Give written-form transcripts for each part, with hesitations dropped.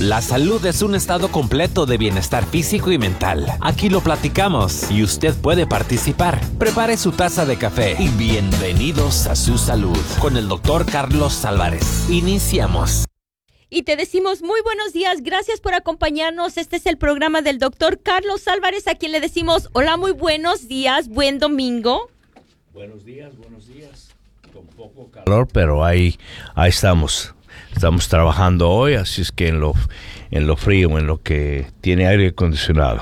La salud es un estado completo de bienestar físico y mental. Aquí lo platicamos y usted puede participar. Prepare su taza de café y bienvenidos a su salud con el Dr. Carlos Álvarez. Iniciamos. Y te decimos muy buenos días, gracias por acompañarnos. Este es el programa del Dr. Carlos Álvarez, a quien le decimos hola, muy buenos días, buen domingo. Buenos días, con poco calor, pero ahí estamos. Estamos trabajando hoy, así es que en lo frío, en lo que tiene aire acondicionado.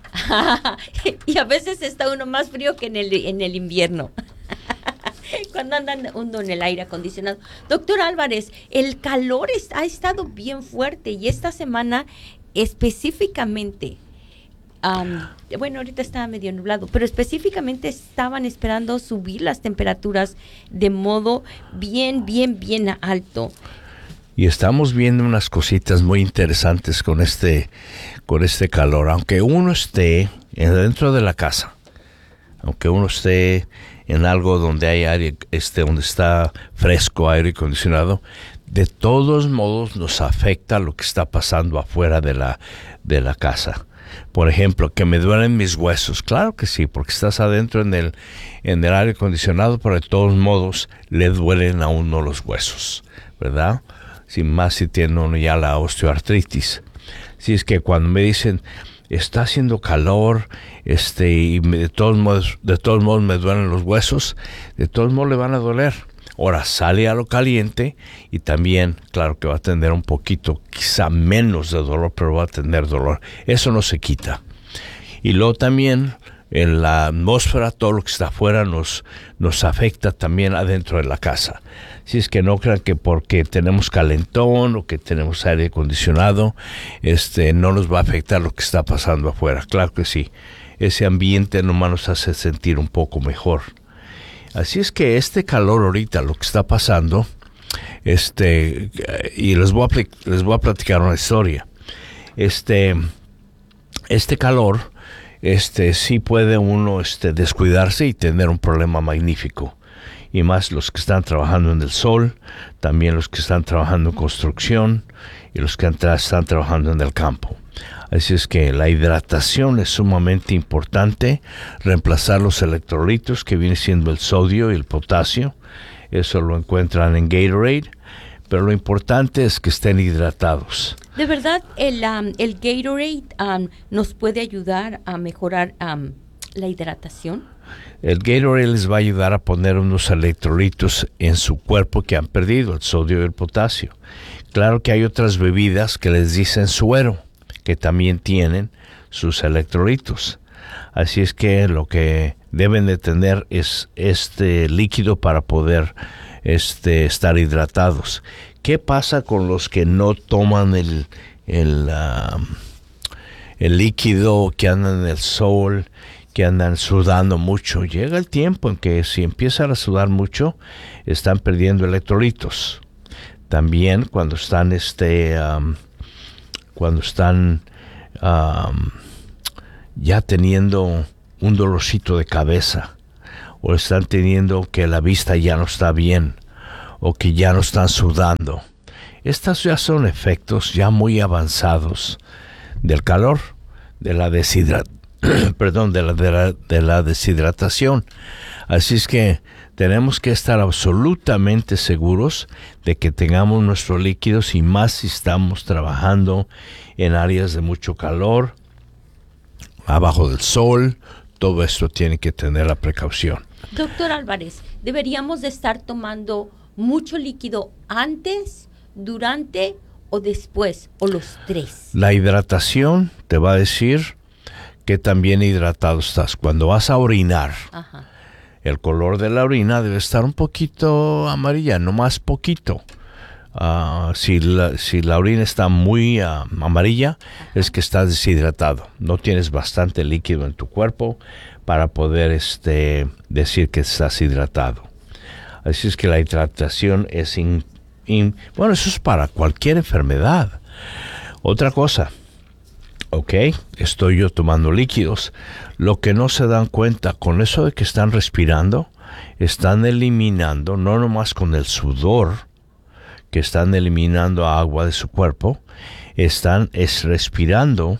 Y a veces está uno más frío que en el invierno. Cuando andan uno en el aire acondicionado. Doctor Álvarez, el calor ha estado bien fuerte y esta semana específicamente, bueno, ahorita está medio nublado, pero específicamente estaban esperando subir las temperaturas de modo bien alto. Y estamos viendo unas cositas muy interesantes con este calor. Aunque uno esté dentro de la casa, aunque uno esté en algo donde hay aire, donde está fresco, aire acondicionado, de todos modos nos afecta lo que está pasando afuera de la casa. Por ejemplo, que me duelen mis huesos. Claro que sí, porque estás adentro en el aire acondicionado, pero de todos modos le duelen a uno los huesos, ¿verdad? Sin más si tiene uno ya la osteoartritis. Si es que cuando me dicen está haciendo calor, y de todos modos me duelen los huesos, de todos modos le van a doler. Ahora sale a lo caliente y también, claro que va a tener un poquito, quizá menos de dolor, pero va a tener dolor. Eso no se quita. Y luego también en la atmósfera, todo lo que está afuera nos afecta también adentro de la casa. Si es que no crean que porque tenemos calentón o que tenemos aire acondicionado, no nos va a afectar lo que está pasando afuera. Claro que sí. Ese ambiente nomás nos hace sentir un poco mejor. Así es que este calor ahorita, lo que está pasando, y les voy a platicar una historia. Este calor, sí puede uno descuidarse y tener un problema magnífico. Y más los que están trabajando en el sol, también los que están trabajando en construcción y los que están trabajando en el campo. Así es que la hidratación es sumamente importante, reemplazar los electrolitos que viene siendo el sodio y el potasio. Eso lo encuentran en Gatorade, pero lo importante es que estén hidratados. ¿De verdad el Gatorade nos puede ayudar a mejorar la hidratación? El Gatorade les va a ayudar a poner unos electrolitos en su cuerpo que han perdido, el sodio y el potasio. Claro que hay otras bebidas que les dicen suero, que también tienen sus electrolitos. Así es que lo que deben de tener es este líquido para poder estar hidratados. ¿Qué pasa con los que no toman el líquido, que andan en el sol, que andan sudando mucho? Llega el tiempo en que si empiezan a sudar mucho, están perdiendo electrolitos. También cuando están ya teniendo un dolorcito de cabeza, o están teniendo que la vista ya no está bien, o que ya no están sudando. Estas ya son efectos ya muy avanzados del calor, de la deshidratación. Así es que tenemos que estar absolutamente seguros de que tengamos nuestros líquidos, y más si estamos trabajando en áreas de mucho calor, abajo del sol. Todo esto tiene que tener la precaución. Doctor Álvarez, ¿deberíamos de estar tomando mucho líquido antes, durante o después, o los tres? La hidratación te va a decir que tan bien hidratado estás. Cuando vas a orinar, ajá, el color de la orina debe estar un poquito amarilla, no más poquito. Si la orina está muy amarilla, ajá, es que estás deshidratado. No tienes bastante líquido en tu cuerpo para poder decir que estás hidratado. Así es que la hidratación es bueno, eso es para cualquier enfermedad. Otra cosa, estoy yo tomando líquidos. Lo que no se dan cuenta, con eso de que están respirando, están eliminando, no nomás con el sudor que están eliminando agua de su cuerpo, están respirando,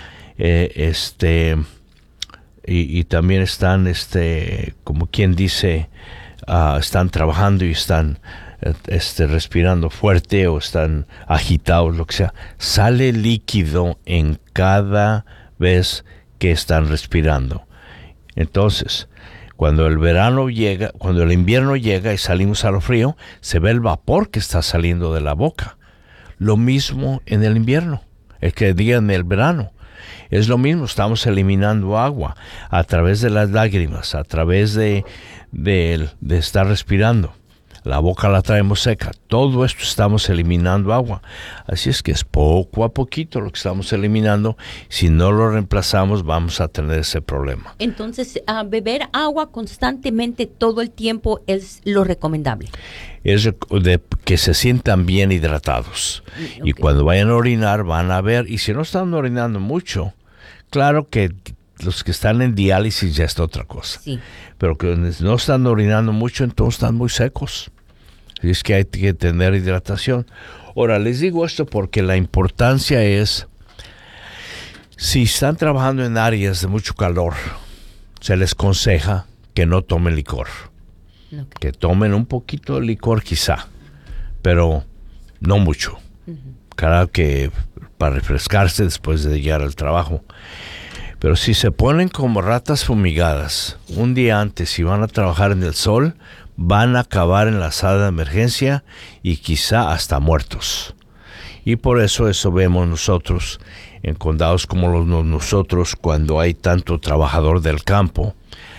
y también están, como quien dice, están trabajando y están respirando fuerte o están agitados, lo que sea. Sale líquido en cada vez que están respirando. Entonces, cuando el verano llega, cuando el invierno llega y salimos a lo frío, se ve el vapor que está saliendo de la boca. Lo mismo en el invierno, en el verano. Es lo mismo, estamos eliminando agua a través de las lágrimas, a través de estar respirando. La boca la traemos seca. Todo esto estamos eliminando agua. Así es que es poco a poquito lo que estamos eliminando. Si no lo reemplazamos, vamos a tener ese problema. Entonces, beber agua constantemente todo el tiempo es lo recomendable. Es que se sientan bien hidratados. Okay. Y cuando vayan a orinar, van a ver. Y si no están orinando mucho, claro que los que están en diálisis ya es otra cosa. Sí. Pero que no están orinando mucho, entonces están muy secos. Y es que hay que tener hidratación. Ahora, les digo esto porque la importancia es, si están trabajando en áreas de mucho calor, se les aconseja que no tomen licor. Okay. Que tomen un poquito de licor quizá, pero no mucho. Claro que para refrescarse después de llegar al trabajo. Pero si se ponen como ratas fumigadas un día antes y van a trabajar en el sol, van a acabar en la sala de emergencia y quizá hasta muertos. Y por eso vemos nosotros en condados como nosotros, cuando hay tanto trabajador del campo,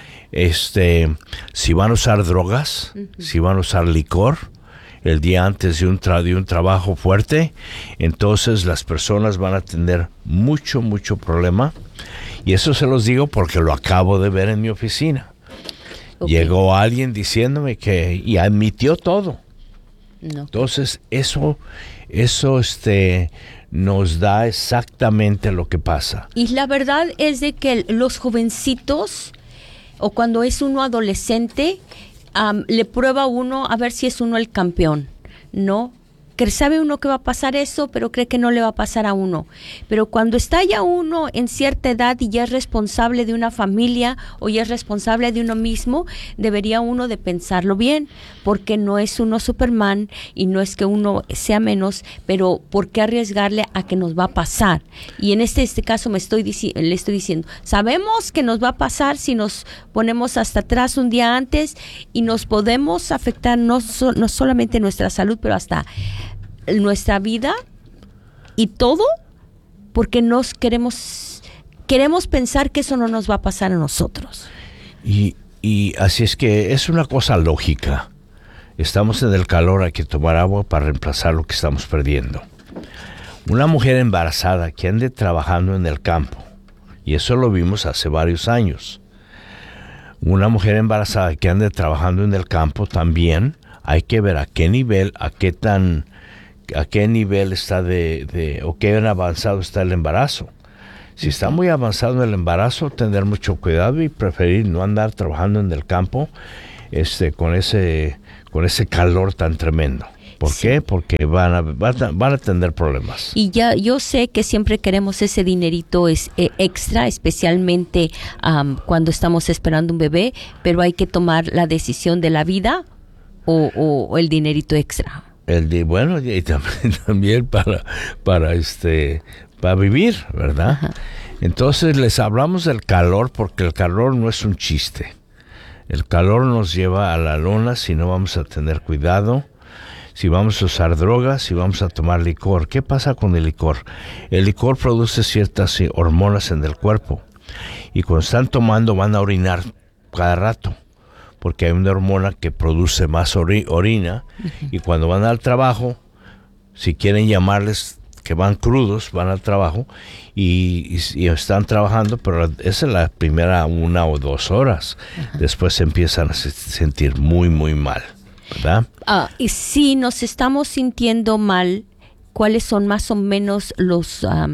si van a usar drogas, si van a usar licor el día antes de un trabajo fuerte, entonces las personas van a tener mucho problema. Y eso se los digo porque lo acabo de ver en mi oficina. Okay. Llegó alguien diciéndome y admitió todo. No. Entonces, eso nos da exactamente lo que pasa. Y la verdad es de que los jovencitos, o cuando es uno adolescente, le prueba a uno a ver si es uno el campeón, ¿no? Que sabe uno que va a pasar eso, pero cree que no le va a pasar a uno. Pero cuando está ya uno en cierta edad y ya es responsable de una familia o ya es responsable de uno mismo, debería uno de pensarlo bien, porque no es uno Superman y no es que uno sea menos, pero ¿por qué arriesgarle a que nos va a pasar? Y en este caso le estoy diciendo, sabemos que nos va a pasar si nos ponemos hasta atrás un día antes y nos podemos afectar no solamente nuestra salud, pero hasta nuestra vida y todo, porque queremos pensar que eso no nos va a pasar a nosotros. Y así es que es una cosa lógica. Estamos en el calor, hay que tomar agua para reemplazar lo que estamos perdiendo. Una mujer embarazada que ande trabajando en el campo, y eso lo vimos hace varios años. Una mujer embarazada que ande trabajando en el campo también hay que ver a qué nivel está o qué avanzado está el embarazo. Si está muy avanzado el embarazo, tener mucho cuidado y preferir no andar trabajando en el campo con ese calor tan tremendo. ¿Por qué? Porque van a tener problemas. Y ya yo sé que siempre queremos ese dinerito extra, especialmente cuando estamos esperando un bebé, pero hay que tomar la decisión de la vida o el dinerito extra. Bueno, y también para vivir, ¿verdad? Ajá. Entonces les hablamos del calor porque el calor no es un chiste. El calor nos lleva a la lona si no vamos a tener cuidado, si vamos a usar drogas, si vamos a tomar licor. ¿Qué pasa con el licor? El licor produce ciertas hormonas en el cuerpo y cuando están tomando van a orinar cada rato, porque hay una hormona que produce más orina, y cuando van al trabajo, si quieren llamarles que van crudos, van al trabajo y están trabajando, pero esa es la primera 1 o 2 horas. Ajá. Después se empiezan a sentir muy mal, ¿verdad? Y si nos estamos sintiendo mal, ¿cuáles son más o menos los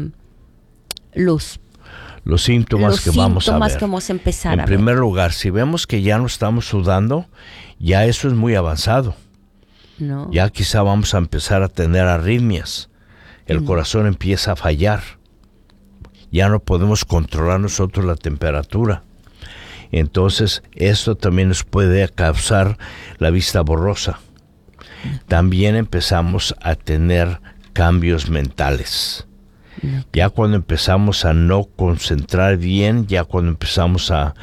síntomas que vamos a ver? Que vamos a empezar a ver. En primer lugar, si vemos que ya no estamos sudando, ya eso es muy avanzado. No. Ya quizá vamos a empezar a tener arritmias. El corazón empieza a fallar. Ya no podemos controlar nosotros la temperatura. Entonces, esto también nos puede causar la vista borrosa. También empezamos a tener cambios mentales. Ya cuando empezamos a no concentrar bien, ya cuando empezamos a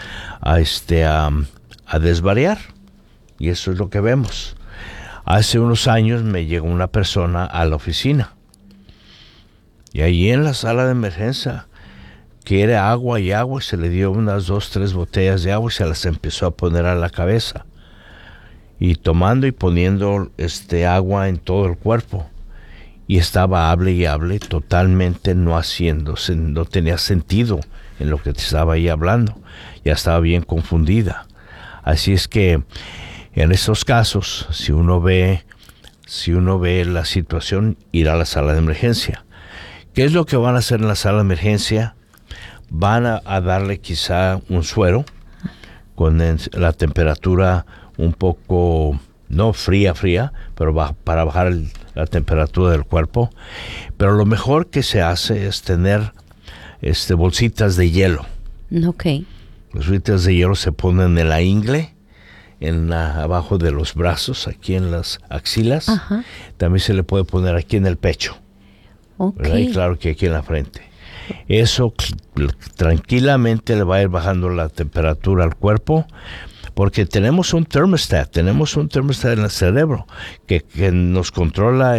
desvariar. Y eso es lo que vemos. Hace unos años me llegó una persona a la oficina. Y ahí en la sala de emergencia quiere agua y se le dio unas 2, 3 botellas de agua y se las empezó a poner a la cabeza. Y tomando y poniendo agua en todo el cuerpo. Y estaba hable y hable, totalmente no tenía sentido en lo que estaba ahí hablando. Ya estaba bien confundida. Así es que en estos casos, si uno ve la situación, ir a la sala de emergencia. ¿Qué es lo que van a hacer en la sala de emergencia? Van a darle quizá un suero con la temperatura un poco, no fría, pero para bajar la temperatura del cuerpo. Pero lo mejor que se hace es tener bolsitas de hielo. Ok. Las bolsitas de hielo se ponen en la ingle, abajo de los brazos, aquí en las axilas. Ajá. También se le puede poner aquí en el pecho. Okay. Y claro que aquí en la frente. Eso tranquilamente le va a ir bajando la temperatura al cuerpo, porque tenemos un thermostat en el cerebro que nos controla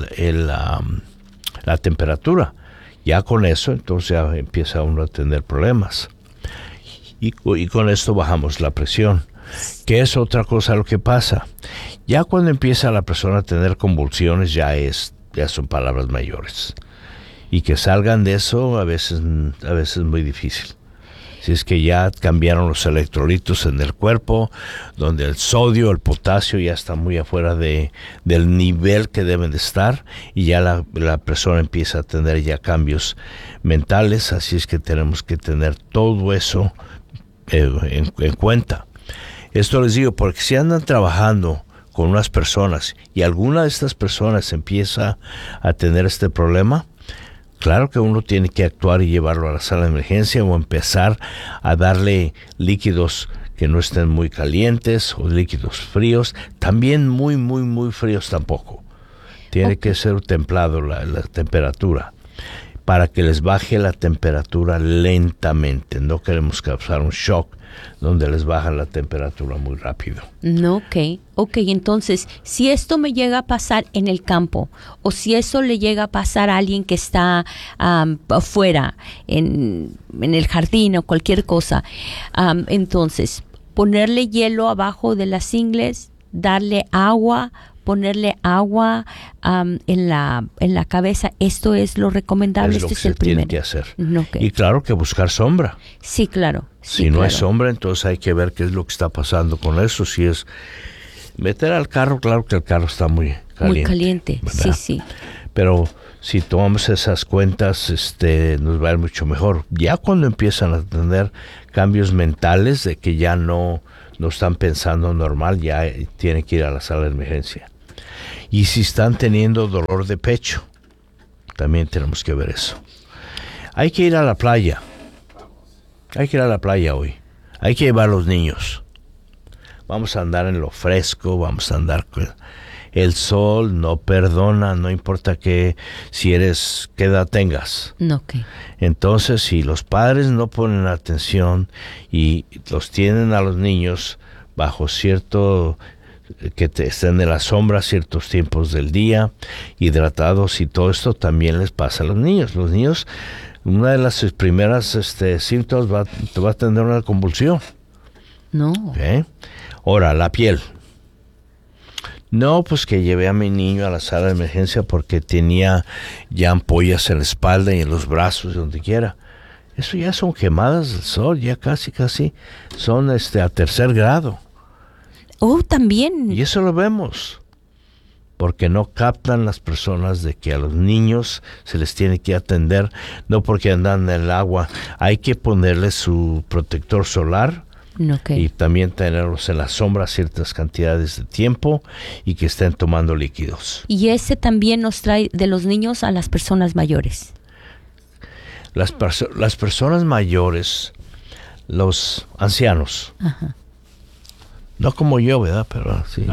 la temperatura. Ya con eso, entonces ya empieza uno a tener problemas. Y con esto bajamos la presión. ¿Qué es otra cosa lo que pasa? Ya cuando empieza la persona a tener convulsiones, ya son palabras mayores. Y que salgan de eso a veces es muy difícil. Si es que ya cambiaron los electrolitos en el cuerpo, donde el sodio, el potasio ya está muy afuera del nivel que deben de estar, y ya la persona empieza a tener ya cambios mentales. Así es que tenemos que tener todo eso en cuenta. Esto les digo porque si andan trabajando con unas personas y alguna de estas personas empieza a tener este problema, claro que uno tiene que actuar y llevarlo a la sala de emergencia o empezar a darle líquidos que no estén muy calientes o líquidos fríos, también muy, muy, muy fríos tampoco. Tiene que ser templado la temperatura para que les baje la temperatura lentamente. No queremos causar un shock donde les baja la temperatura muy rápido. No, ok, entonces, si esto me llega a pasar en el campo, o si eso le llega a pasar a alguien que está afuera, en el jardín o cualquier cosa, entonces, ponerle hielo abajo de las ingles, darle agua, ponerle agua en la cabeza, esto es lo recomendable. Es lo este que es el primero. Tiene que hacer. Okay. Y claro que buscar sombra. Sí, claro. Si no hay sombra, entonces hay que ver qué es lo que está pasando con eso. Si es meter al carro, claro que el carro está muy caliente. Muy caliente, ¿verdad? sí. Pero si tomamos esas cuentas, nos va a ir mucho mejor. Ya cuando empiezan a tener cambios mentales de que ya no están pensando normal, ya tienen que ir a la sala de emergencia. Y si están teniendo dolor de pecho, también tenemos que ver eso. Hay que ir a la playa. Hay que ir a la playa hoy. Hay que llevar a los niños. Vamos a andar en lo fresco, vamos a andar con el sol, no perdona, no importa qué edad tengas. Okay. Entonces, si los padres no ponen atención y los tienen a los niños bajo que estén en la sombra ciertos tiempos del día, hidratados y todo esto también les pasa a los niños. Los niños, una de las primeras síntomas te va a tener una convulsión. No. ¿Okay? Ahora, la piel. No, pues que llevé a mi niño a la sala de emergencia porque tenía ya ampollas en la espalda y en los brazos, donde quiera. Eso ya son quemadas del sol, ya casi son a 3er grado. Oh, también. Y eso lo vemos, porque no captan las personas de que a los niños se les tiene que atender, no porque andan en el agua. Hay que ponerles su protector solar Okay. Y también tenerlos en la sombra ciertas cantidades de tiempo y que estén tomando líquidos. Y ese también nos trae de los niños a las personas mayores. Las personas mayores, los ancianos, Ajá. no como yo, ¿verdad? Pero sí.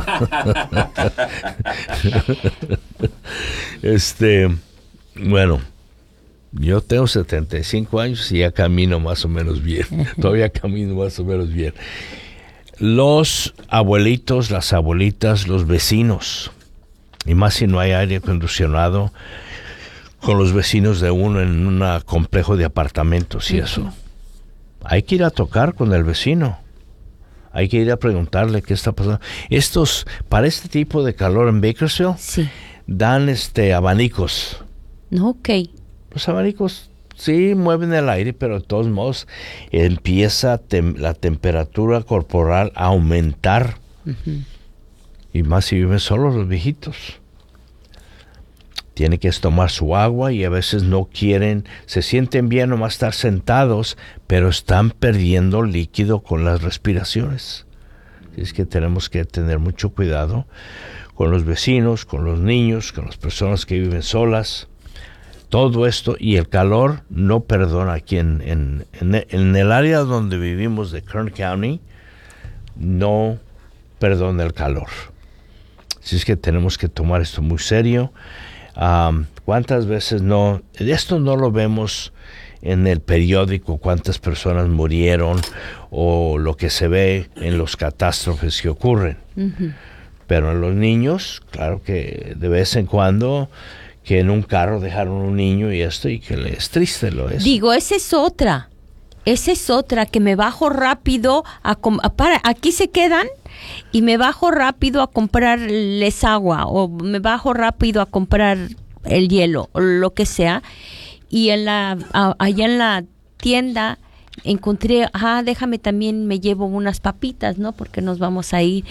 Bueno, yo tengo 75 años y ya camino más o menos bien. Todavía camino más o menos bien. Los abuelitos, las abuelitas, los vecinos, y más si no hay aire acondicionado, con los vecinos de uno en un complejo de apartamentos y eso. Hay que ir a tocar con el vecino. Hay que ir a preguntarle qué está pasando. Para este tipo de calor en Bakersfield, Sí. dan abanicos. Ok. Los abanicos sí mueven el aire, pero de todos modos empieza la temperatura corporal a aumentar. Uh-huh. Y más si viven solos los viejitos. Tienen que tomar su agua y a veces no quieren, se sienten bien nomás estar sentados, pero están perdiendo líquido con las respiraciones. Es que tenemos que tener mucho cuidado con los vecinos, con los niños, con las personas que viven solas. Todo esto, y el calor no perdona. Aquí en el área donde vivimos de Kern County, no perdona el calor. Así es que tenemos que tomar esto muy serio. ¿Cuántas veces esto no lo vemos en el periódico, cuántas personas murieron o lo que se ve en los catástrofes que ocurren? Uh-huh. Pero en los niños, claro que de vez en cuando que en un carro dejaron un niño y que le es triste lo es. Digo, esa es otra, que me bajo rápido aquí se quedan y me bajo rápido a comprarles agua o me bajo rápido a comprar el hielo o lo que sea, y allá en la tienda encontré, déjame también me llevo unas papitas, ¿no? Porque nos vamos a ir.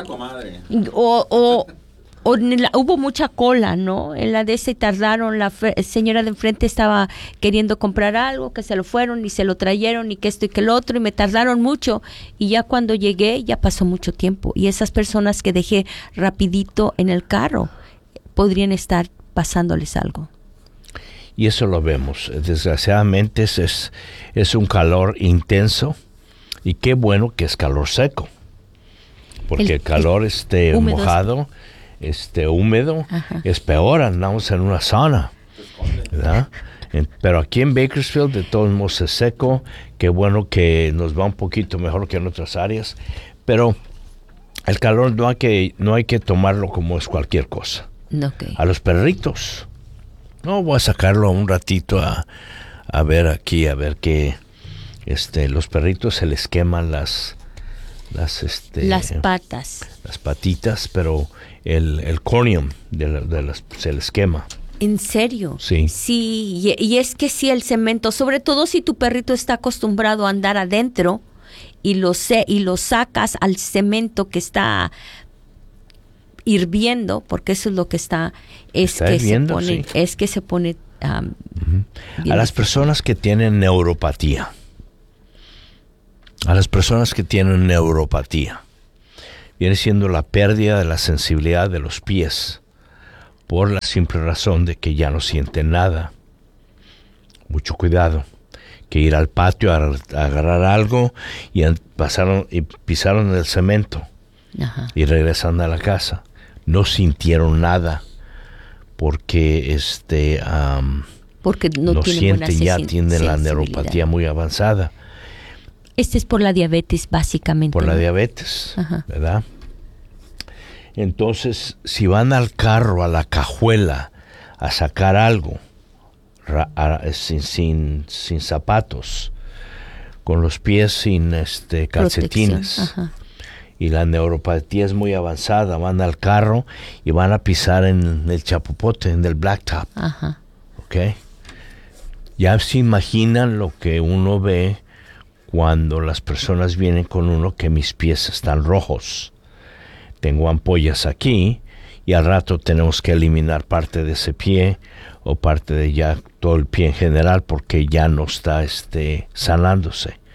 Hubo mucha cola, ¿no? En la de ese tardaron, la señora de enfrente estaba queriendo comprar algo, que se lo fueron y se lo trajeron y que esto y que lo otro, y me tardaron mucho, y ya cuando llegué ya pasó mucho tiempo, y esas personas que dejé rapidito en el carro podrían estar pasándoles algo. Y eso lo vemos. Desgraciadamente es un calor intenso, y qué bueno que es calor seco, porque el calor mojado, húmedo, ajá, es peor. Andamos en una sauna, ¿verdad? Pero aquí en Bakersfield de todos modos es seco. Qué bueno que nos va un poquito mejor que en otras áreas, pero el calor no hay que tomarlo como es cualquier cosa. Okay. A los perritos, no voy a sacarlo un ratito a ver que los perritos se les queman las patas, las patitas, pero el corneum se les quema. ¿En serio? Sí. Sí, y es que sí, el cemento, sobre todo si tu perrito está acostumbrado a andar adentro y lo sacas al cemento que está hirviendo, porque eso es lo que está hirviendo, sí. Es que se pone a las personas que tienen neuropatía. Viene siendo la pérdida de la sensibilidad de los pies por la simple razón de que ya no sienten nada. Mucho cuidado, que ir al patio a agarrar algo y pisaron el cemento. Ajá. Y regresan a la casa. No sintieron nada porque porque no sienten, ya tienen la neuropatía muy avanzada. Es por la diabetes, básicamente. Por la diabetes, ajá, ¿verdad? Entonces, si van al carro, a la cajuela, a sacar algo, sin zapatos, con los pies sin calcetines, y la neuropatía es muy avanzada, van al carro y van a pisar en el chapopote, en el blacktop. Ajá. ¿Ok? Ya se imaginan lo que uno ve cuando las personas vienen con uno, que mis pies están rojos. Tengo ampollas aquí y al rato tenemos que eliminar parte de ese pie o parte de ya todo el pie en general porque ya no está sanándose.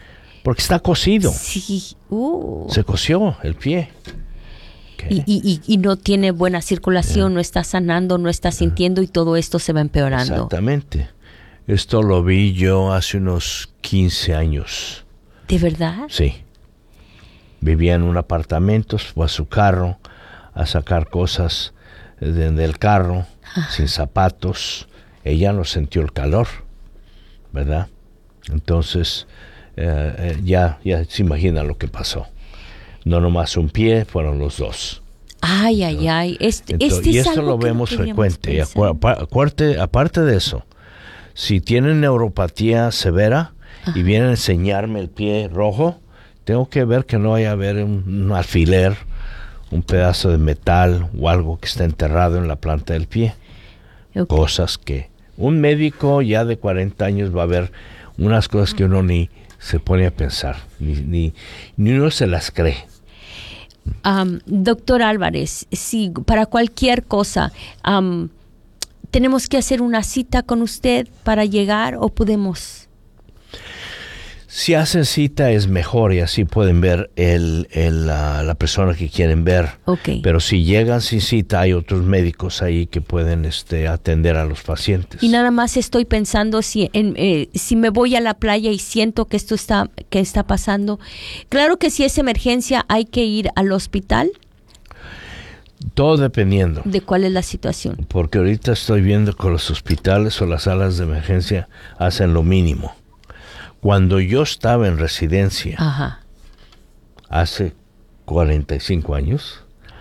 porque está cosido. Sí. Se cosió el pie. Okay. Y no tiene buena circulación, no está sanando, no está sintiendo y todo esto se va empeorando. Exactamente. Esto lo vi yo hace unos 15 años. ¿De verdad? Sí. Vivía en un apartamento, fue a su carro a sacar cosas del carro, sin zapatos. Ella no sintió el calor, ¿verdad? Entonces, ya se imagina lo que pasó. No nomás un pie, fueron los dos. Ay. Y esto lo vemos frecuente. Aparte de eso, si tienen neuropatía severa y vienen a enseñarme el pie rojo, tengo que ver que no vaya a haber un alfiler, un pedazo de metal o algo que esté enterrado en la planta del pie. Okay. Cosas que un médico ya de 40 años va a ver unas cosas que uno ni se pone a pensar, ni uno se las cree. Doctor Álvarez, si para cualquier cosa tenemos que hacer una cita con usted para llegar o podemos... Si hacen cita es mejor y así pueden ver la persona que quieren ver. Okay. Pero si llegan sin cita hay otros médicos ahí que pueden atender a los pacientes. Y nada más estoy pensando si me voy a la playa y siento que esto está pasando. Claro que si es emergencia hay que ir al hospital. Todo dependiendo. ¿De cuál es la situación? Porque ahorita estoy viendo que los hospitales o las salas de emergencia hacen lo mínimo. Cuando yo estaba en residencia, hace 45 años,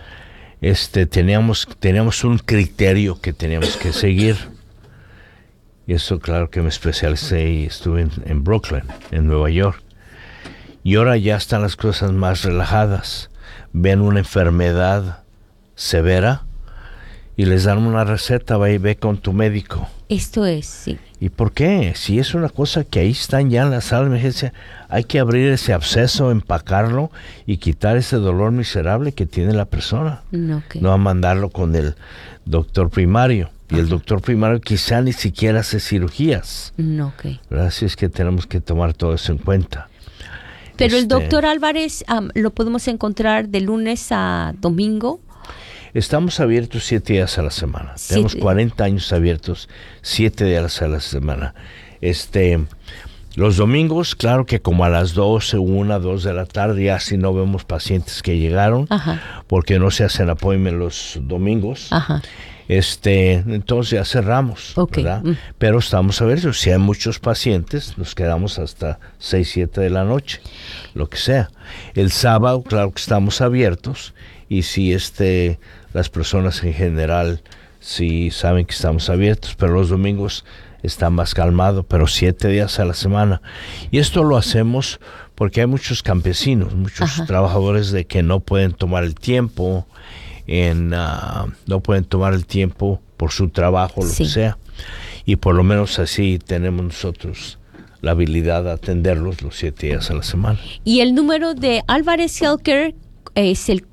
teníamos un criterio que teníamos que seguir. Y eso, claro que me especialicé y estuve en Brooklyn, en Nueva York. Y ahora ya están las cosas más relajadas. Ven una enfermedad severa y les dan una receta, va y ve con tu médico. Esto es, sí. ¿Y por qué? Si es una cosa que ahí están ya en la sala de emergencia, hay que abrir ese absceso, empacarlo y quitar ese dolor miserable que tiene la persona. Okay. No a mandarlo con el doctor primario. Y el doctor primario quizá ni siquiera hace cirugías. Okay. Así es que tenemos que tomar todo eso en cuenta. Pero el doctor Álvarez lo podemos encontrar de lunes a domingo. Estamos abiertos 7 días a la semana. Tenemos 40 años abiertos 7 días a la semana. Los domingos, claro que como a las 12, 1, 2 de la tarde, ya si no vemos pacientes que llegaron, porque no se hacen appointment los domingos. Entonces ya cerramos, ¿verdad? Pero estamos abiertos. Si hay muchos pacientes, nos quedamos hasta 6, 7 de la noche, lo que sea. El sábado, claro que estamos abiertos. Y si las personas en general sí saben que estamos abiertos, pero los domingos está más calmado, pero 7 días a la semana. Y esto lo hacemos porque hay muchos campesinos, muchos trabajadores de que no pueden tomar el tiempo, no pueden tomar el tiempo por su trabajo, lo que sea. Y por lo menos así tenemos nosotros la habilidad de atenderlos los 7 días a la semana. Y el número de Álvarez Healthcare es el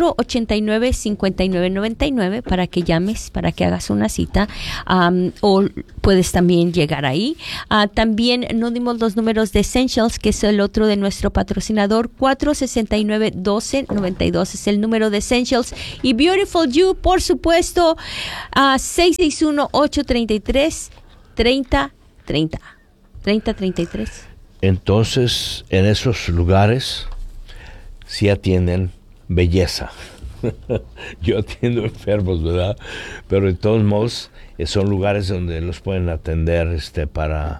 489-5999 para que llames, para que hagas una cita, o puedes también llegar ahí. También no dimos los números de Essentials, que es el otro de nuestro patrocinador. 469-1292 es el número de Essentials. Y Beautiful You, por supuesto, 661-833-3033. Entonces, en esos lugares sí atienden belleza. Yo atiendo enfermos, ¿verdad? Pero de todos modos son lugares donde los pueden atender para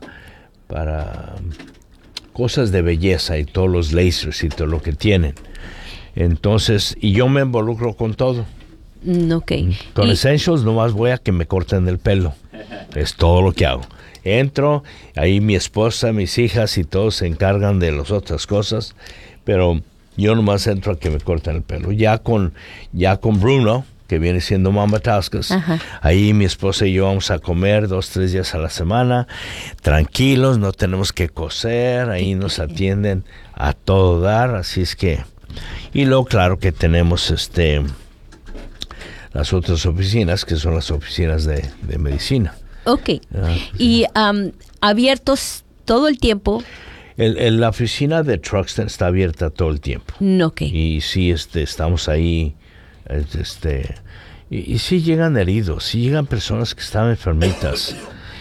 cosas de belleza y todos los lasers y todo lo que tienen. Entonces, y yo me involucro con todo. Con Essentials nomás voy a que me corten el pelo. Es todo lo que hago. Entro, ahí mi esposa, mis hijas y todos se encargan de las otras cosas, pero yo nomás entro a que me corten el pelo. Ya con Bruno, que viene siendo Mama Tascas, ahí mi esposa y yo vamos a comer 2, 3 días a la semana, tranquilos, no tenemos que coser, ahí nos atienden a todo dar, así es que... Y luego, claro que tenemos las otras oficinas, que son las oficinas de medicina. Y abiertos todo el tiempo. La oficina de Truxton está abierta todo el tiempo. Ok. Y sí, estamos ahí, y sí llegan heridos, sí llegan personas que están enfermitas,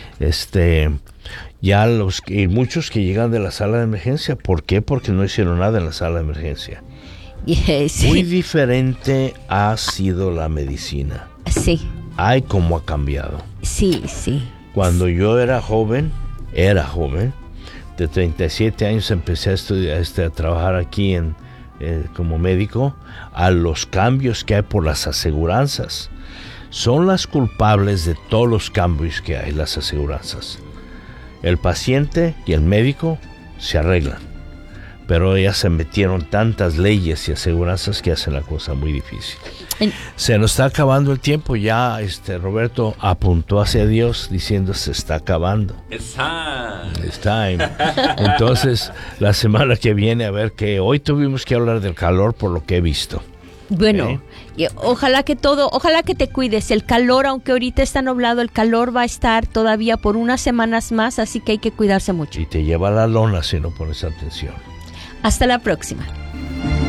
ya y muchos que llegan de la sala de emergencia. ¿Por qué? Porque no hicieron nada en la sala de emergencia. Sí. Muy diferente ha sido la medicina. Sí. Ay, cómo ha cambiado. Sí, sí. Cuando yo era joven, de 37 años empecé a estudiar, a trabajar aquí como médico, a los cambios que hay por las aseguranzas. Son las culpables de todos los cambios que hay, las aseguranzas. El paciente y el médico se arreglan, pero ya se metieron tantas leyes y aseguranzas que hacen la cosa muy difícil. Se nos está acabando el tiempo ya. Roberto apuntó hacia Dios diciendo se está acabando. It's time. It's time. Entonces, la semana que viene, a ver, que hoy tuvimos que hablar del calor por lo que he visto. Bueno, y ojalá que te cuides. El calor, aunque ahorita está nublado, el calor va a estar todavía por unas semanas más, así que hay que cuidarse mucho. Y te lleva la lona si no pones atención. Hasta la próxima.